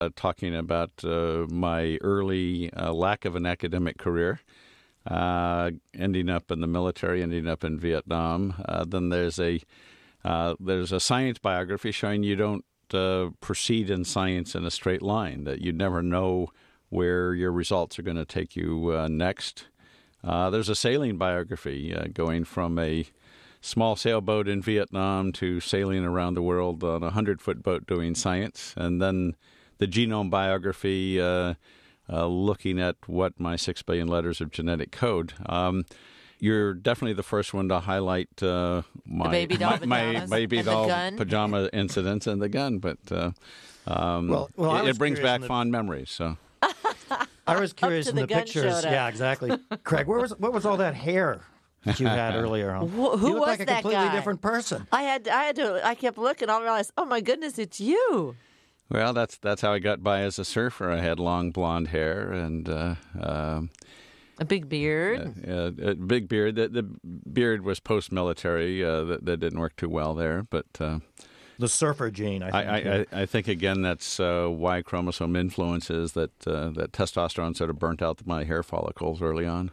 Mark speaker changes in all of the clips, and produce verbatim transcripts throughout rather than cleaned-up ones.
Speaker 1: uh, talking about uh, my early uh, lack of an academic career, uh, ending up in the military, ending up in Vietnam. Uh, then there's a uh, there's a science biography showing you don't uh, proceed in science in a straight line, that you never know where your results are going to take you uh, next. Uh, there's a sailing biography uh, going from a small sailboat in Vietnam to sailing around the world on a hundred-foot boat doing science. And then the genome biography, uh, uh, looking at what my six billion letters of genetic code. Um, you're definitely the first one to highlight uh, my,
Speaker 2: baby doll
Speaker 1: my, my baby
Speaker 2: and the
Speaker 1: doll
Speaker 2: gun.
Speaker 1: pajama incidents and the gun. But uh, um,
Speaker 3: Well- well, I
Speaker 1: it,
Speaker 3: was
Speaker 1: it brings
Speaker 3: curious
Speaker 1: back
Speaker 3: in the-
Speaker 1: fond memories. So.
Speaker 3: I was curious
Speaker 2: to
Speaker 3: in
Speaker 2: the
Speaker 3: the,
Speaker 2: gun
Speaker 3: pictures.
Speaker 2: showed up.
Speaker 3: Yeah, exactly. Craig, where was what was all that hair that you had earlier? Huh?
Speaker 2: Wh- who
Speaker 3: you look
Speaker 2: was
Speaker 3: like a
Speaker 2: that
Speaker 3: completely
Speaker 2: guy?
Speaker 3: different person.
Speaker 2: I had I had to I kept looking. I realized, oh my goodness, it's you.
Speaker 1: Well, that's that's how I got by as a surfer. I had long blonde hair and uh, um,
Speaker 2: A big beard.
Speaker 1: uh, a big beard. The, the beard was post-military. Uh, that, that didn't work too well there. But uh,
Speaker 3: The surfer gene, I think.
Speaker 1: I, I, I, I think, again, that's uh, Y chromosome influences that, uh, that testosterone sort of burnt out my hair follicles early on.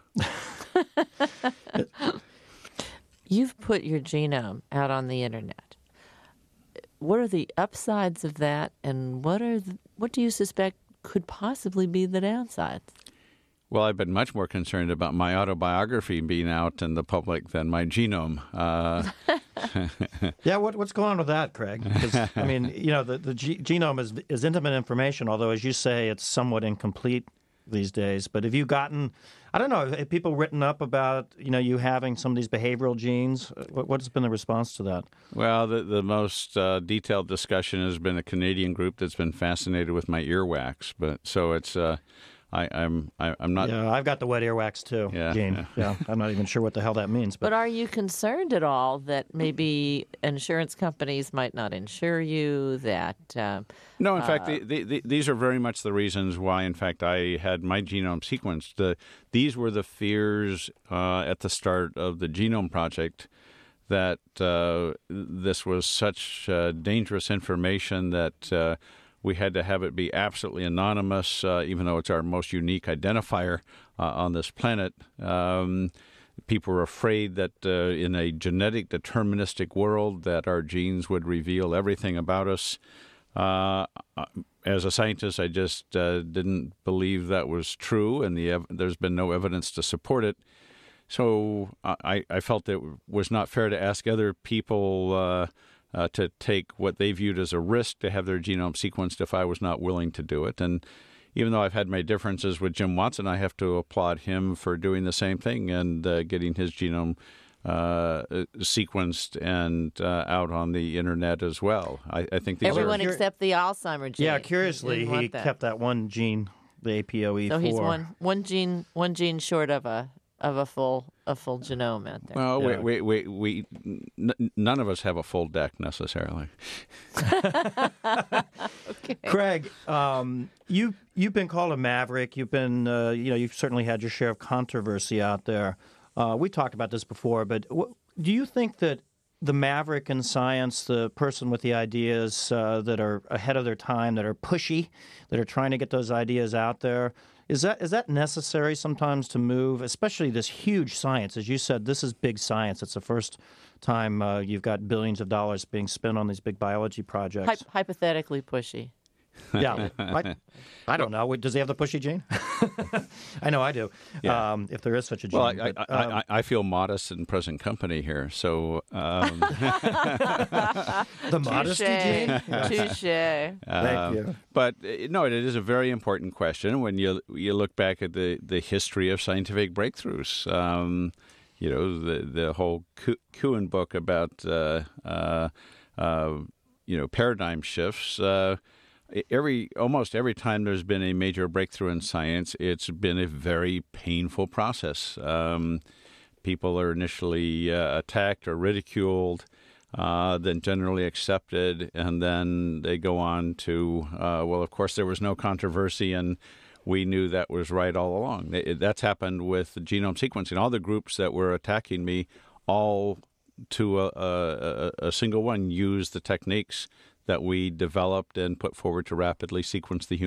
Speaker 2: You've put your genome out on the internet. What are the upsides of that, and what are the, what do you suspect could possibly be the downsides?
Speaker 1: Well, I've been much more concerned about my autobiography being out in the public than my genome. Uh,
Speaker 3: Yeah, what, what's going on with that, Craig? Because, I mean, you know, the, the ge- genome is, is intimate information, although, as you say, it's somewhat incomplete these days. But have you gotten, I don't know, have people written up about, you know, you having some of these behavioral genes? What, what's been the response to that?
Speaker 1: Well, the, the most uh, detailed discussion has been a Canadian group that's been fascinated with my earwax. But so it's, uh, I, I'm, I, I'm not.
Speaker 3: Yeah, I've got the wet earwax too,
Speaker 1: Yeah,
Speaker 3: gene.
Speaker 1: yeah.
Speaker 3: Yeah, I'm not even sure what the hell that means. But,
Speaker 2: But are you concerned at all that maybe insurance companies might not insure you? That uh,
Speaker 1: No, in fact, the, the, the, these are very much the reasons why, in fact, I had my genome sequenced. The, these were the fears uh, at the start of the Genome Project, that uh, this was such uh, dangerous information that uh, we had to have it be absolutely anonymous, uh, even though it's our most unique identifier uh, on this planet. Um, people were afraid that uh, in a genetic deterministic world that our genes would reveal everything about us. Uh, as a scientist, I just uh, didn't believe that was true, and the ev- there's been no evidence to support it. So I, I felt it was not fair to ask other people uh, uh, to take what they viewed as a risk to have their genome sequenced if I was not willing to do it. And even though I've had my differences with Jim Watson, I have to applaud him for doing the same thing and uh, getting his genome uh, sequenced and uh, out on the internet as well. I, I think these
Speaker 2: everyone
Speaker 1: are...
Speaker 3: Cur-
Speaker 2: except the Alzheimer gene.
Speaker 3: yeah, curiously,
Speaker 2: didn't want
Speaker 3: he
Speaker 2: that.
Speaker 3: kept that one gene, the A P O E four.
Speaker 2: So he's one one gene one gene short of a of a full a full genome out there.
Speaker 1: Well,
Speaker 3: Yeah.
Speaker 1: we, we, we, we n- none of us have a full deck necessarily.
Speaker 2: Okay.
Speaker 3: Craig, um, you you've been called a maverick. You've been, uh, you know, you've certainly had your share of controversy out there. Uh, we talked about this before, but w- do you think that the maverick in science, the person with the ideas uh, that are ahead of their time, that are pushy, that are trying to get those ideas out there, is that is that necessary sometimes to move, especially this huge science? As you said, this is big science. It's the first time uh, you've got billions of dollars being spent on these big biology projects.
Speaker 2: Hy- hypothetically pushy.
Speaker 3: Yeah, I, I don't know. Does he have the pushy gene? I know I do.
Speaker 1: Yeah.
Speaker 3: Um, if there is such a gene.
Speaker 1: Well, I,
Speaker 3: but,
Speaker 1: I,
Speaker 3: um,
Speaker 1: I, I feel modest in present company here, so um,
Speaker 3: the modesty gene.
Speaker 2: Touche.
Speaker 3: Thank
Speaker 1: uh,
Speaker 3: you.
Speaker 1: But uh, no, it is a very important question when you you look back at the, the history of scientific breakthroughs. Um, you know, the the whole Kuhn book about uh, uh, uh, you know paradigm shifts. Uh, Every almost every time there's been a major breakthrough in science, it's been a very painful process. Um, people are initially uh, attacked or ridiculed, uh, then generally accepted, and then they go on to, uh, well, of course, there was no controversy, and we knew that was right all along. It, that's happened with genome sequencing. All the groups that were attacking me, all to a, a, a single one, used the techniques that we developed and put forward to rapidly sequence the human